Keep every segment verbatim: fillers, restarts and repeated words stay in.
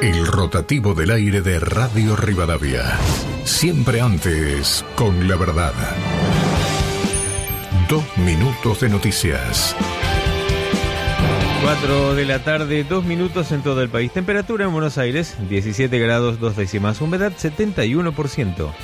El rotativo del aire de Radio Rivadavia. Siempre antes, con la verdad. Dos minutos de noticias. Cuatro de la tarde, dos minutos en todo el país. Temperatura en Buenos Aires, diecisiete grados, dos décimas. Humedad, setenta y uno por ciento.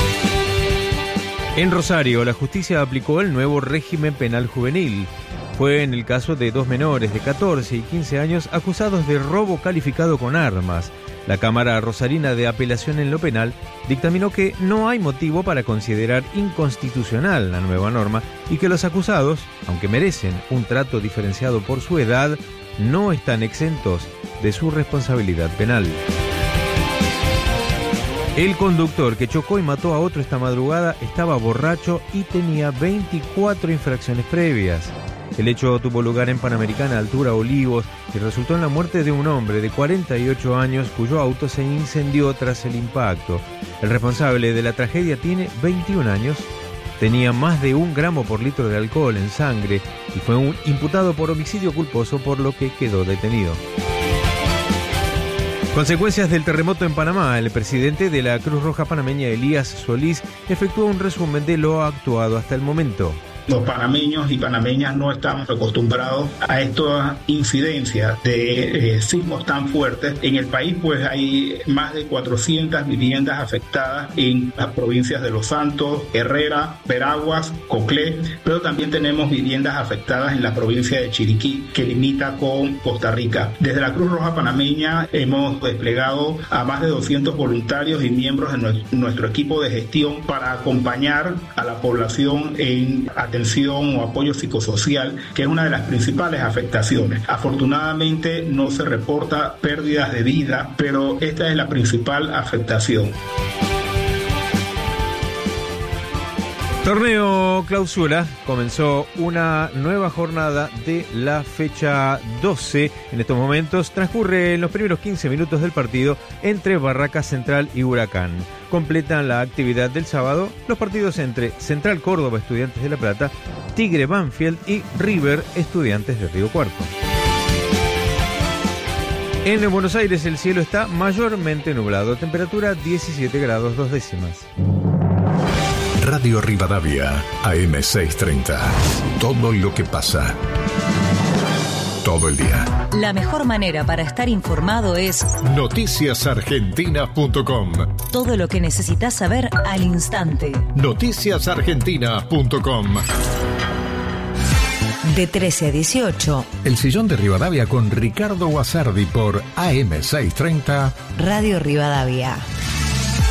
En Rosario, la justicia aplicó el nuevo régimen penal juvenil. Fue en el caso de dos menores de catorce y quince años acusados de robo calificado con armas. La Cámara Rosarina de Apelación en lo Penal dictaminó que no hay motivo para considerar inconstitucional la nueva norma y que los acusados, aunque merecen un trato diferenciado por su edad, no están exentos de su responsabilidad penal. El conductor que chocó y mató a otro esta madrugada estaba borracho y tenía veinticuatro infracciones previas. El hecho tuvo lugar en Panamericana, altura Olivos, y resultó en la muerte de un hombre de cuarenta y ocho años cuyo auto se incendió tras el impacto. El responsable de la tragedia tiene veintiún años, tenía más de un gramo por litro de alcohol en sangre y fue un imputado por homicidio culposo, por lo que quedó detenido. Consecuencias del terremoto en Panamá. El presidente de la Cruz Roja Panameña, Elías Solís, efectuó un resumen de lo actuado hasta el momento. Los panameños y panameñas no estamos acostumbrados a estas incidencias de eh, sismos tan fuertes. En el país pues hay más de cuatrocientas viviendas afectadas en las provincias de Los Santos, Herrera, Veraguas, Coclé, pero también tenemos viviendas afectadas en la provincia de Chiriquí, que limita con Costa Rica. Desde la Cruz Roja Panameña hemos desplegado a más de doscientos voluntarios y miembros de nuestro equipo de gestión para acompañar a la población en atención o apoyo psicosocial, que es una de las principales afectaciones. Afortunadamente no se reporta pérdidas de vida, pero esta es la principal afectación. Torneo Clausura. Comenzó una nueva jornada de la fecha doce. En estos momentos transcurren los primeros quince minutos del partido entre Barracas Central y Huracán. Completan la actividad del sábado los partidos entre Central Córdoba, Estudiantes de La Plata, Tigre Banfield y River, Estudiantes de Río Cuarto. En Buenos Aires el cielo está mayormente nublado. Temperatura diecisiete grados, dos décimas. Radio Rivadavia, A M seiscientos treinta. Todo lo que pasa. Todo el día. La mejor manera para estar informado es noticias argentinas punto com. Todo lo que necesitas saber al instante. noticias argentinas punto com. De trece a dieciocho. El sillón de Rivadavia con Ricardo Guasardi por A M seiscientos treinta. Radio Rivadavia.